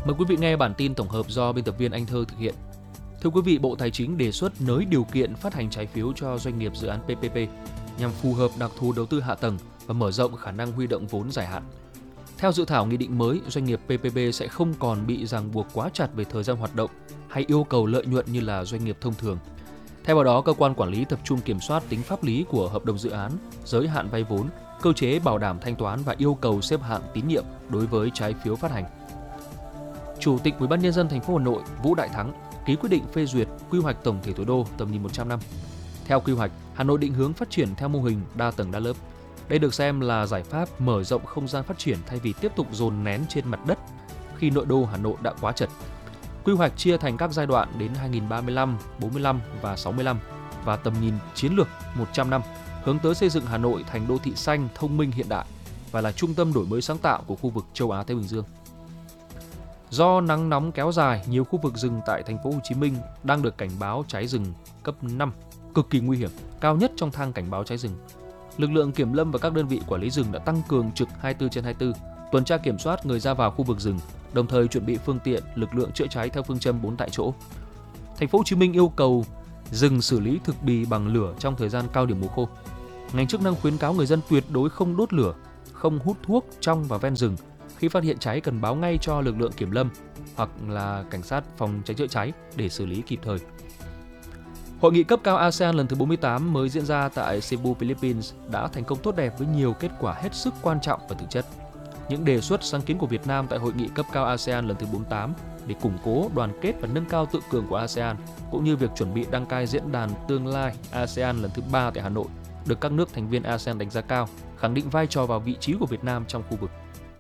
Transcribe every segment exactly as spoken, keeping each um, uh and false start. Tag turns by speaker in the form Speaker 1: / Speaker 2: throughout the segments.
Speaker 1: Mời quý vị nghe bản tin tổng hợp do biên tập viên Anh Thơ thực hiện. Thưa quý vị, Bộ Tài chính đề xuất nới điều kiện phát hành trái phiếu cho doanh nghiệp dự án pê pê pê nhằm phù hợp đặc thù đầu tư hạ tầng và mở rộng khả năng huy động vốn dài hạn. Theo dự thảo nghị định mới, doanh nghiệp pê pê pê sẽ không còn bị ràng buộc quá chặt về thời gian hoạt động hay yêu cầu lợi nhuận như là doanh nghiệp thông thường. Thay vào đó, cơ quan quản lý tập trung kiểm soát tính pháp lý của hợp đồng dự án, giới hạn vay vốn, cơ chế bảo đảm thanh toán và yêu cầu xếp hạng tín nhiệm đối với trái phiếu phát hành. Chủ tịch Ủy ban nhân dân thành phố Hà Nội Vũ Đại Thắng ký quyết định phê duyệt quy hoạch tổng thể thủ đô tầm nhìn một trăm năm. Theo quy hoạch, Hà Nội định hướng phát triển theo mô hình đa tầng đa lớp. Đây được xem là giải pháp mở rộng không gian phát triển thay vì tiếp tục dồn nén trên mặt đất khi nội đô Hà Nội đã quá chật. Quy hoạch chia thành các giai đoạn đến hai nghìn không trăm ba mươi lăm, bốn mươi lăm và sáu mươi lăm và tầm nhìn chiến lược một trăm năm, hướng tới xây dựng Hà Nội thành đô thị xanh, thông minh hiện đại và là trung tâm đổi mới sáng tạo của khu vực châu Á Thái Bình Dương. Do nắng nóng kéo dài, nhiều khu vực rừng tại thành phố Hồ Chí Minh đang được cảnh báo cháy rừng cấp năm, cực kỳ nguy hiểm, cao nhất trong thang cảnh báo cháy rừng. Lực lượng kiểm lâm và các đơn vị quản lý rừng đã tăng cường trực hai mươi tư trên hai mươi tư, tuần tra kiểm soát người ra vào khu vực rừng, đồng thời chuẩn bị phương tiện, lực lượng chữa cháy theo phương châm bốn tại chỗ. Thành phố Hồ Chí Minh yêu cầu dừng xử lý thực bì bằng lửa trong thời gian cao điểm mùa khô. Ngành chức năng khuyến cáo người dân tuyệt đối không đốt lửa, không hút thuốc trong và ven rừng. Khi phát hiện cháy cần báo ngay cho lực lượng kiểm lâm hoặc là cảnh sát phòng cháy chữa cháy để xử lý kịp thời. Hội nghị cấp cao a sê an lần thứ bốn mươi tám mới diễn ra tại Cebu, Philippines đã thành công tốt đẹp với nhiều kết quả hết sức quan trọng và thực chất. Những đề xuất sáng kiến của Việt Nam tại Hội nghị cấp cao a sê an lần thứ bốn mươi tám để củng cố, đoàn kết và nâng cao tự cường của a sê an, cũng như việc chuẩn bị đăng cai diễn đàn tương lai a sê an lần thứ ba tại Hà Nội, được các nước thành viên a sê an đánh giá cao, khẳng định vai trò và vị trí của Việt Nam trong khu vực.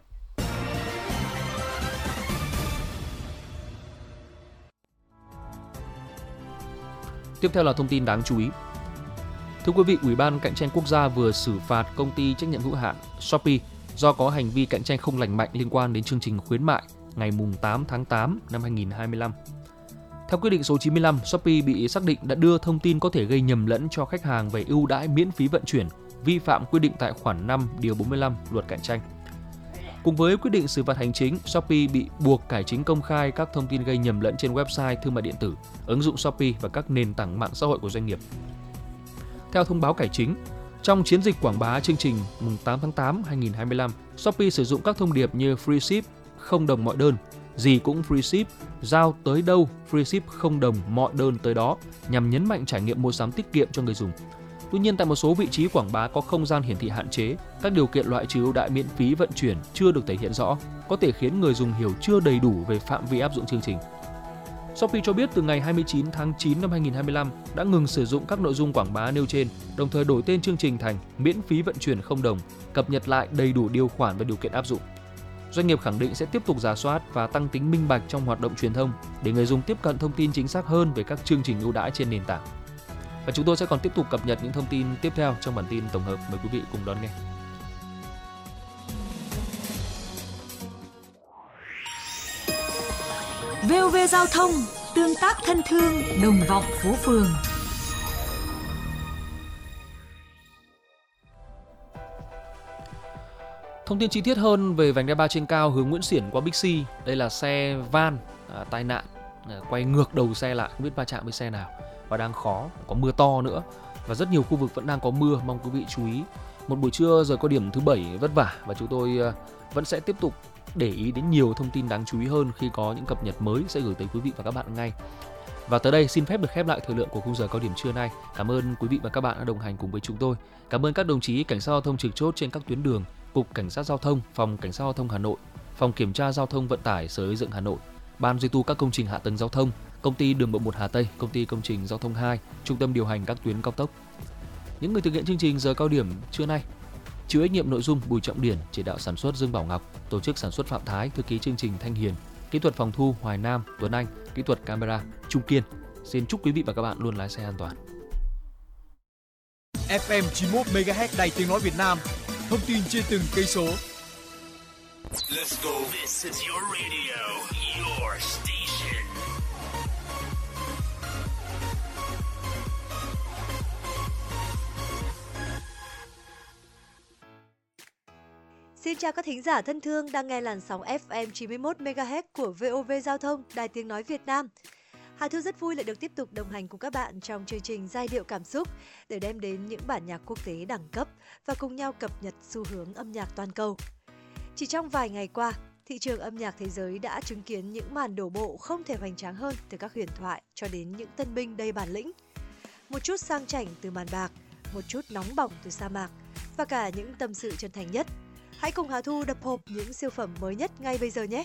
Speaker 1: Tiếp theo là thông tin đáng chú ý. Thưa quý vị, Ủy ban Cạnh tranh Quốc gia vừa xử phạt công ty trách nhiệm hữu hạn Shopee do có hành vi cạnh tranh không lành mạnh liên quan đến chương trình khuyến mại ngày tám tháng tám năm hai nghìn không trăm hai mươi lăm. Theo quyết định số chín mươi lăm, Shopee bị xác định đã đưa thông tin có thể gây nhầm lẫn cho khách hàng về ưu đãi miễn phí vận chuyển, vi phạm quy định tại khoản năm điều bốn mươi lăm Luật Cạnh tranh. Cùng với quyết định xử phạt hành chính, Shopee bị buộc cải chính công khai các thông tin gây nhầm lẫn trên website thương mại điện tử, ứng dụng Shopee và các nền tảng mạng xã hội của doanh nghiệp. Theo thông báo cải chính, trong chiến dịch quảng bá chương trình tám tháng tám năm hai nghìn không trăm hai mươi lăm, Shopee sử dụng các thông điệp như free ship, không đồng mọi đơn, gì cũng free ship, giao tới đâu free ship không đồng mọi đơn tới đó, nhằm nhấn mạnh trải nghiệm mua sắm tiết kiệm cho người dùng. Tuy nhiên, tại một số vị trí quảng bá có không gian hiển thị hạn chế, các điều kiện loại trừ ưu đãi miễn phí vận chuyển chưa được thể hiện rõ, có thể khiến người dùng hiểu chưa đầy đủ về phạm vi áp dụng chương trình. Shopee cho biết từ ngày hai mươi chín tháng chín năm hai nghìn không trăm hai mươi lăm đã ngừng sử dụng các nội dung quảng bá nêu trên, đồng thời đổi tên chương trình thành miễn phí vận chuyển không đồng, cập nhật lại đầy đủ điều khoản và điều kiện áp dụng. Doanh nghiệp khẳng định sẽ tiếp tục rà soát và tăng tính minh bạch trong hoạt động truyền thông để người dùng tiếp cận thông tin chính xác hơn về các chương trình ưu đãi trên nền tảng. Và chúng tôi sẽ còn tiếp tục cập nhật những thông tin tiếp theo trong bản tin tổng hợp. Mời quý vị cùng đón nghe.
Speaker 2: vê o vê Giao thông, tương tác thân thương, đồng vọng phố phường.
Speaker 1: Thông tin chi tiết hơn về vành đai ba trên cao hướng Nguyễn Xiển qua Bixi. Đây là xe van à, tai nạn, à, quay ngược đầu xe lại, không biết va chạm với xe nào và đang khó, có mưa to nữa và rất nhiều khu vực vẫn đang có mưa. Mong quý vị chú ý. Một buổi trưa giờ cao điểm thứ bảy vất vả và chúng tôi à, vẫn sẽ tiếp tục để ý đến nhiều thông tin đáng chú ý hơn khi có những cập nhật mới sẽ gửi tới quý vị và các bạn ngay. Và tới đây xin phép được khép lại thời lượng của khung giờ cao điểm trưa nay. Cảm ơn quý vị và các bạn đã đồng hành cùng với chúng tôi. Cảm ơn các đồng chí cảnh sát giao thông trực chốt trên các tuyến đường, Cục Cảnh sát Giao thông, Phòng Cảnh sát Giao thông Hà Nội, Phòng Kiểm tra Giao thông Vận tải Sở Xây dựng Hà Nội, Ban duy tu các công trình hạ tầng giao thông, Công ty Đường bộ một Hà Tây, Công ty Công trình Giao thông hai, Trung tâm điều hành các tuyến cao tốc. Những người thực hiện chương trình giờ cao điểm trưa nay: chịu trách nhiệm nội dung Bùi Trọng Điển, chỉ đạo sản xuất Dương Bảo Ngọc, tổ chức sản xuất Phạm Thái, thư ký chương trình Thanh Hiền, kỹ thuật phòng thu Hoài Nam, Tuấn Anh, kỹ thuật camera Trung Kiên. Xin chúc quý vị và các bạn luôn lái xe an toàn.
Speaker 3: ép em chín mươi mốt mê ga héc Đài Tiếng nói Việt Nam, thông tin trên từng cây số.
Speaker 4: Let's go. This is your radio, your station.
Speaker 5: Xin chào các thính giả thân thương đang nghe làn sóng ép em chín mươi mốt mê ga héc của vê o vê Giao thông, Đài Tiếng Nói Việt Nam. Hà Thư rất vui lại được tiếp tục đồng hành cùng các bạn trong chương trình Giai điệu cảm xúc để đem đến những bản nhạc quốc tế đẳng cấp và cùng nhau cập nhật xu hướng âm nhạc toàn cầu. Chỉ trong vài ngày qua, thị trường âm nhạc thế giới đã chứng kiến những màn đổ bộ không thể hoành tráng hơn, từ các huyền thoại cho đến những tân binh đầy bản lĩnh. Một chút sang chảnh từ màn bạc, một chút nóng bỏng từ sa mạc và cả những tâm sự chân thành nhất. Hãy cùng Hà Thu đập hộp những siêu phẩm mới nhất ngay bây giờ nhé!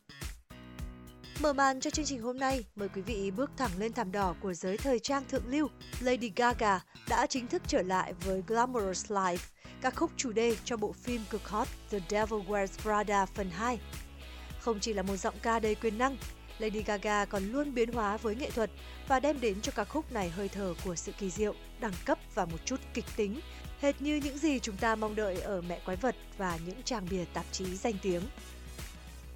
Speaker 5: Mở màn cho chương trình hôm nay, mời quý vị bước thẳng lên thảm đỏ của giới thời trang thượng lưu. Lady Gaga đã chính thức trở lại với Glamorous Life, ca khúc chủ đề cho bộ phim cực hot The Devil Wears Prada phần hai. Không chỉ là một giọng ca đầy quyền năng, Lady Gaga còn luôn biến hóa với nghệ thuật và đem đến cho ca khúc này hơi thở của sự kỳ diệu, đẳng cấp và một chút kịch tính, hệt như những gì chúng ta mong đợi ở Mẹ Quái Vật và những trang bìa tạp chí danh tiếng.